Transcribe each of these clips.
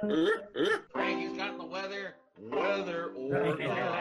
Frankie's got the weather, weather or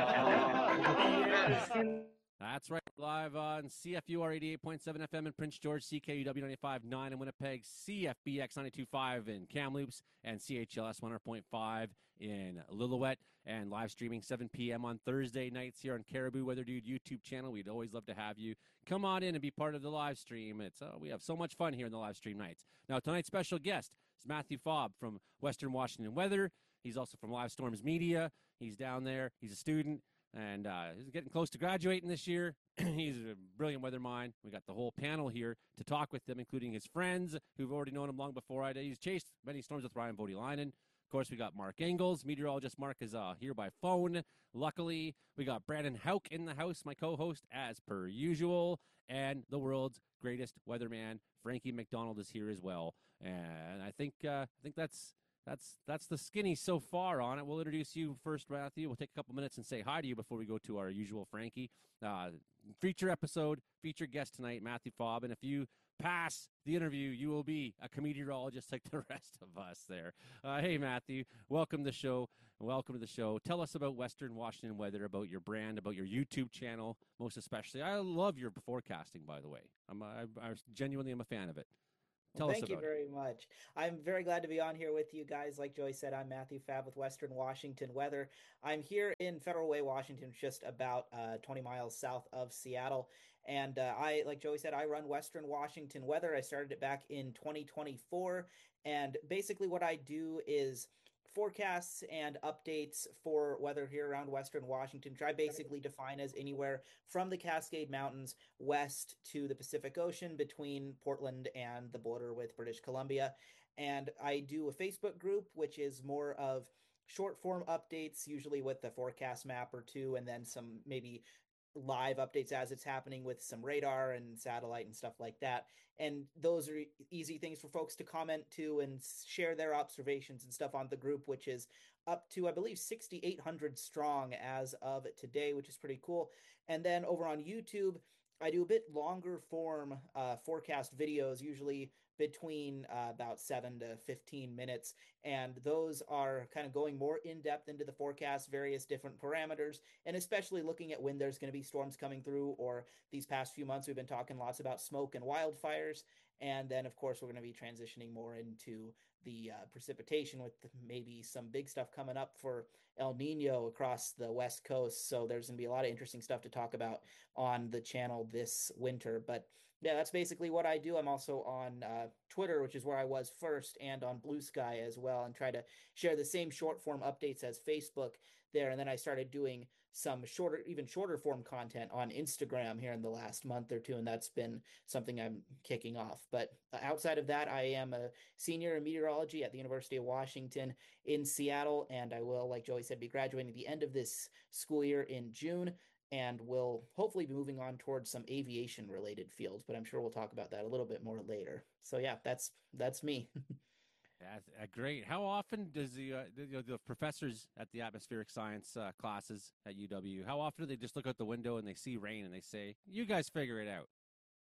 not. That's right. Live on CFUR 88.7 FM in Prince George, CKUW 95.9 in Winnipeg, CFBX 92.5 in Kamloops, and CHLS 100.5 in Lillooet, and live streaming 7 p.m. on Thursday nights here on Caribou Weather Dude YouTube channel. We'd always love to have you come on in and be part of the live stream. We have so much fun here in the live stream nights. Now, tonight's special guest is Matthew Fobb from Western Washington Weather. He's also from Live Storms Media. He's down there. He's a student. And he's getting close to graduating this year. He's a brilliant weather mind. We got the whole panel here to talk with them, including his friends who've already known him long before I did. He's chased many storms with Ryan Voutilainen. Of course, we got Mark Engels. Meteorologist Mark is here by phone. Luckily, we got Brandon Hauk in the house, my co-host, as per usual. And the world's greatest weatherman, Frankie McDonald, is here as well. And I think that's the skinny so far on it. We'll introduce you first, Matthew. We'll take a couple minutes and say hi to you before we go to our usual Frankie. Feature episode, feature guest tonight, Matthew Fobb. And if you pass the interview, you will be a meteorologist like the rest of us there. Hey, Matthew, welcome to the show. Welcome to the show. Tell us about Western Washington Weather, about your brand, about your YouTube channel, most especially. I love your forecasting, by the way. I genuinely am a fan of it. Thank you very much. I'm very glad to be on here with you guys. Like Joey said, I'm Matthew Fobb with Western Washington Weather. I'm here in Federal Way, Washington, just about 20 miles south of Seattle. And like Joey said, I run Western Washington Weather. I started it back in 2024. And basically what I do is forecasts and updates for weather here around Western Washington, which I basically define as anywhere from the Cascade Mountains west to the Pacific Ocean between Portland and the border with British Columbia. And I do a Facebook group, which is more of short form updates, usually with the forecast map or two, and then some maybe live updates as it's happening with some radar and satellite and stuff like that. And those are easy things for folks to comment to and share their observations and stuff on the group, which is up to, I believe, 6,800 strong as of today, which is pretty cool. And then over on YouTube, I do a bit longer form forecast videos, usually between about 7 to 15 minutes. And those are kind of going more in depth into the forecast, various different parameters, and especially looking at when there's going to be storms coming through. Or these past few months, we've been talking lots about smoke and wildfires. And then, of course, we're going to be transitioning more into the precipitation with maybe some big stuff coming up for El Nino across the West Coast. So there's going to be a lot of interesting stuff to talk about on the channel this winter. But yeah, that's basically what I do. I'm also on Twitter, which is where I was first, and on Blue Sky as well, and try to share the same short form updates as Facebook there. And then I started doing some even shorter form content on Instagram here in the last month or two, and that's been something I'm kicking off. But outside of that, I am a senior in meteorology at the University of Washington in Seattle, and I will, like Joey said, be graduating at the end of this school year in June, and will hopefully be moving on towards some aviation related fields, but I'm sure we'll talk about that a little bit more later. So yeah, that's me. Great. How often does the professors at the atmospheric science classes at UW, how often do they just look out the window and they see rain and they say, "You guys figure it out"?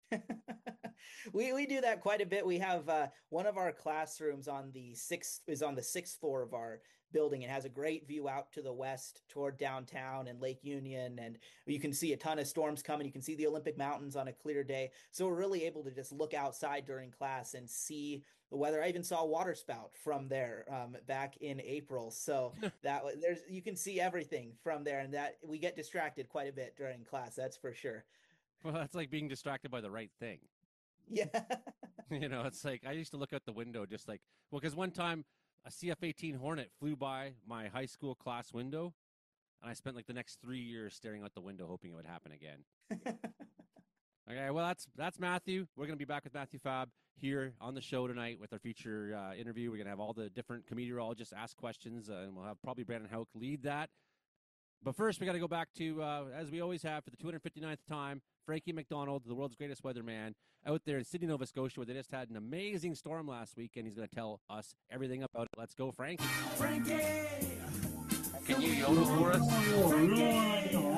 We do that quite a bit. We have one of our classrooms on the sixth floor of our building. It has a great view out to the west toward downtown and Lake Union, and you can see a ton of storms coming. You can see the Olympic Mountains on a clear day. So we're really able to just look outside during class and see the weather. I even saw a water spout from there back in April. So you can see everything from there, and that we get distracted quite a bit during class. That's for sure. Well, that's like being distracted by the right thing. Yeah. It's like I used to look out the window because one time a CF-18 Hornet flew by my high school class window, and I spent like the next 3 years staring out the window hoping it would happen again. Okay, well, that's Matthew. We're going to be back with Matthew Fobb here on the show tonight with our feature interview. We're going to have all the different meteorologists ask questions, and we'll have probably Brandon Hauk lead that. But first, we got to go back to, as we always have for the 259th time, Frankie McDonald, the world's greatest weatherman, out there in Sydney, Nova Scotia, where they just had an amazing storm last week, and he's going to tell us everything about it. Let's go, Frankie. Frankie! Can you yodel for us? Frankie!